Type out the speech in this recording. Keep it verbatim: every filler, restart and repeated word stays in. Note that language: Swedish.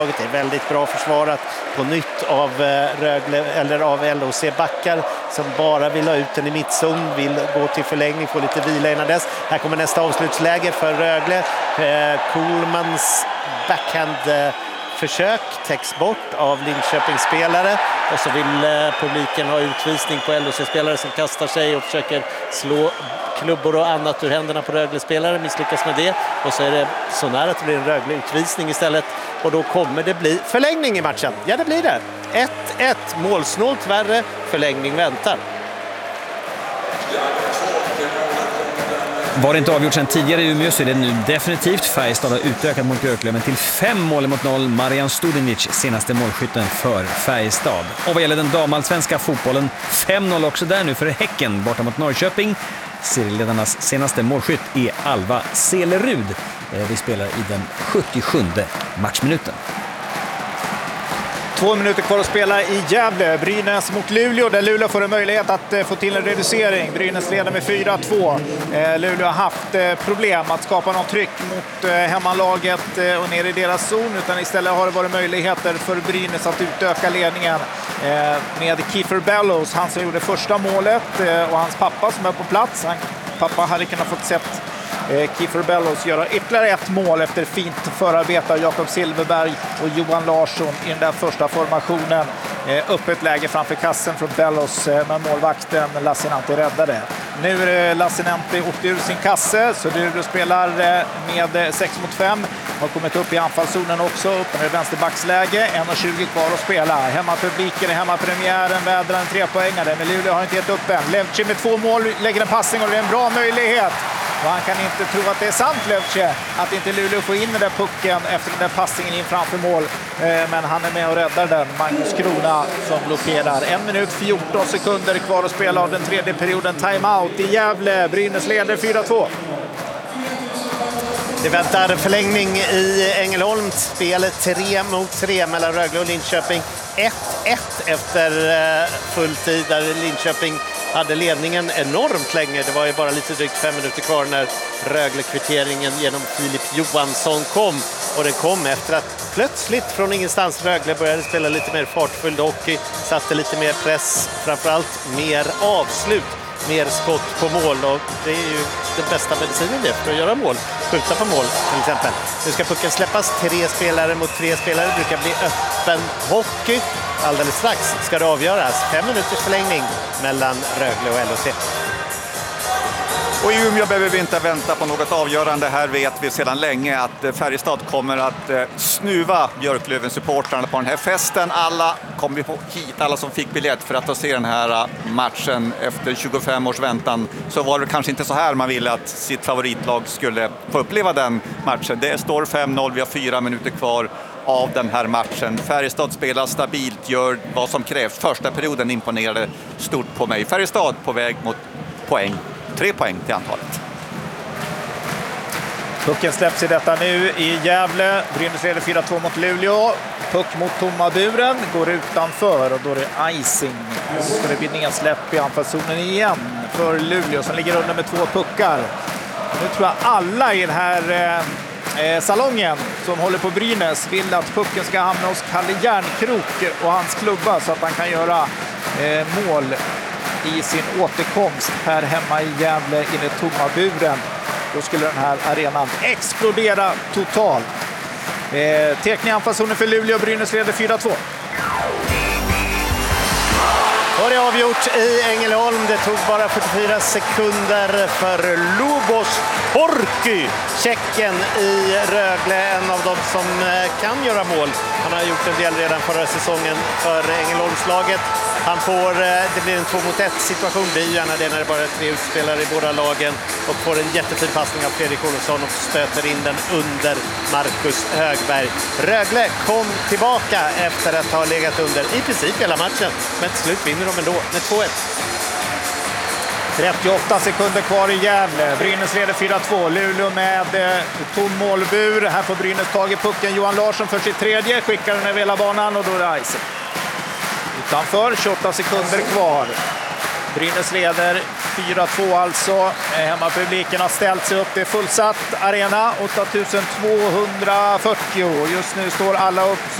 Det är väldigt bra försvarat på nytt av Rögle, eller av L O C-backar som bara vill ha ut den i mittzon, vill gå till förlängning, få lite vila innan dess. Här kommer nästa avslutsläge för Rögle. Kohlmans backhand försök täcks bort av Linköpingsspelare och så vill publiken ha utvisning på L O C-spelare som kastar sig och försöker slå klubbor och annat ur händerna på Rögle-spelare, misslyckas med det och så är det så nära att det blir en Rögle-utvisning istället och då kommer det bli förlängning i matchen. Ja, det blir det. ett ett, målsnålt värre, förlängning väntar. Var det inte avgjort sedan tidigare i Umeå så är det nu definitivt. Färjestad har utökat mot Björklöven till fem mål mot noll. Marian Studinic, senaste målskytten för Färjestad. Och vad gäller den damallsvenska fotbollen, fem noll också där nu för Häcken borta mot Norrköping. Serieledarnas senaste målskytt är Alva Selerud. Vi spelar i den sjuttiosjunde matchminuten. Två minuter kvar att spela i Gävle. Brynäs mot Luleå, där Luleå får en möjlighet att få till en reducering. Brynäs leder med fyra två. Luleå har haft problem att skapa någon tryck mot hemmalaget och ner i deras zon, utan istället har det varit möjligheter för Brynäs att utöka ledningen med Kiefer Bellows, han som gjorde första målet, och hans pappa som är på plats. Han, pappa hade kunnat fått sett Kiefer Bellows göra ytterligare ett mål efter fint förarbete av Jakob Silverberg och Johan Larsson i den där första formationen. Öppet läge framför kassen från Bellows, men målvakten Lassinantti räddade. Nu är det Lassinantti åkte ur sin kasse, så du spelar med sex mot fem. Har kommit upp i anfallszonen också, upp med vänsterbacksläge. en tjugo kvar att spela. Hemmapubliken i hemmapremiären vädrar en trepoängare, men Luleå har inte gett upp än. Levci med två mål lägger en passning och det är en bra möjlighet. Och han kan inte tro att det är sant, Levci, att inte Luleå får in den där pucken efter den där passningen in framför mål. Men han är med och räddar den. Magnus Krona som blockerar. En minut fjorton sekunder kvar att spela av den tredje perioden. Timeout i Gävle. Brynäs leder fyra två. Det väntar förlängning i Ängelholm. Spelet tre mot tre mellan Rögle och Linköping. ett ett efter full tid där Linköping hade ledningen enormt länge. Det var ju bara lite drygt fem minuter kvar när Rögle-kvitteringen genom Filip Johansson kom. Och den kom efter att plötsligt från ingenstans Rögle började spela lite mer fartfull hockey. Satte lite mer press, framförallt mer avslut. Mer skott på mål, och det är ju den bästa medicinen det för att göra mål. Skjuta på mål till exempel. Nu ska pucken släppas. Tre spelare mot tre spelare. Det brukar bli öppen hockey. Alldeles strax ska det avgöras. Fem minuters förlängning mellan Rögle och L O C. Och i Umeå behöver vi inte vänta på något avgörande. Här vet vi sedan länge att Färjestad kommer att snuva Björklöven-supportrarna på den här festen. Alla kommer på hit, alla som fick biljett för att se den här matchen efter tjugofem års väntan. Så var det kanske inte så här man ville att sitt favoritlag skulle få uppleva den matchen. Det står fem noll, vi har fyra minuter kvar av den här matchen. Färjestad spelar stabilt, gör vad som krävs. Första perioden imponerade stort på mig. Färjestad på väg mot poäng. Tre poäng till antalet. Pucken släpps i detta nu i Gävle. Brynäs leder fyra två mot Luleå. Puck mot tomma buren. Går utanför och då är det icing. Och så ska det bli nedsläpp i anfallszonen igen för Luleå som ligger under med två puckar. Nu tror jag alla i den här eh, salongen som håller på Brynäs vill att pucken ska hamna hos Kalle Järnkrok och hans klubba så att han kan göra eh, mål i sin återkomst här hemma i Gävle i den tomma buren. Då skulle den här arenan explodera totalt. Eh, Tekning anfallszonen för Luleå. Brynäs leder fyra två. Och det är avgjort i Ängelholm. Det tog bara fyrtiofyra sekunder för Lubos Horky, tjecken i Rögle, en av dem som kan göra mål. Han har gjort en del redan förra säsongen för Ängelholmslaget. Han får, det blir en två mot ett situation, det är ju gärna det när det bara är tre utspelare i båda lagen, och får en jättefin passning av Fredrik Olofsson och stöter in den under Marcus Högberg. Rögle kom tillbaka efter att ha legat under i princip hela matchen, men till slut vinner de ändå med två ett. trettioåtta sekunder kvar i Gävle. Brynäs leder fyra två. Luleå med eh, tom målbur. Här får Brynäs tag i pucken. Johan Larsson för sitt tredje. Skickar den över hela banan och då är det icing. Utanför, tjugoåtta sekunder kvar. Brynäs leder fyra två alltså. Hemmapubliken har ställt sig upp. Det är fullsatt arena, åtta tusen tvåhundrafyrtio. Just nu står alla upp.